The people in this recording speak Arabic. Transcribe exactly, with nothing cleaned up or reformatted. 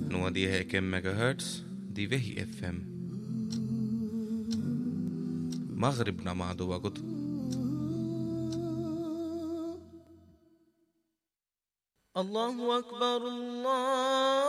Nå de här megahertz دي وهي اف ام مغربنا مع دو وقت الله أكبر الله